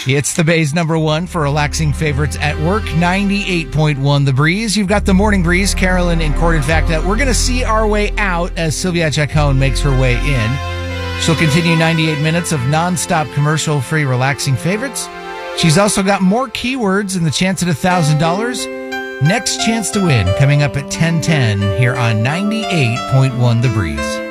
It's the Bay's number one for relaxing favorites at work, 98.1 The Breeze. You've got the Morning Breeze, Carolyn and Cord. In fact, we're going to see our way out as Sylvia Chacon makes her way in. She'll continue 98 minutes of nonstop commercial-free relaxing favorites. She's also got more keywords and the chance at $1,000. Next chance to win coming up at 10:10 here on 98.1 The Breeze.